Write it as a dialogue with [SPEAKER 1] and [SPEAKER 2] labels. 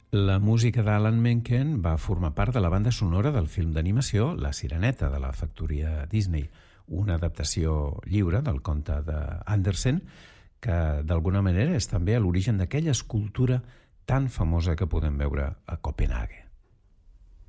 [SPEAKER 1] La música d'Alan Menken va formar part de la banda sonora del film d'animació La Sireneta, de la factoria Disney, una adaptació lliure del conte d'Andersen que d'alguna manera és també a l'origen d'aquella escultura tan famosa que podem veure a Copenhague.